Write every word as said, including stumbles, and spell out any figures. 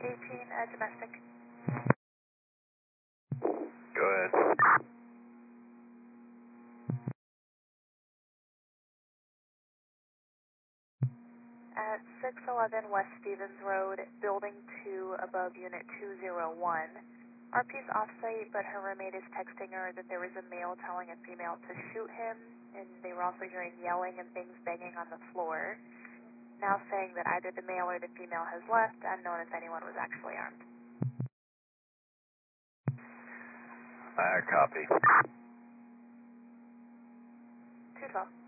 eighteen, uh, domestic. Go ahead. At six eleven West Stevens Road, Building two, above Unit two oh one. R P's off-site, but her roommate is texting her that there was a male telling a female to shoot him, and they were also hearing yelling and things banging on the floor. Now saying that either the male or the female has left, unknown if anyone was actually armed. Uh, copy. two twelve.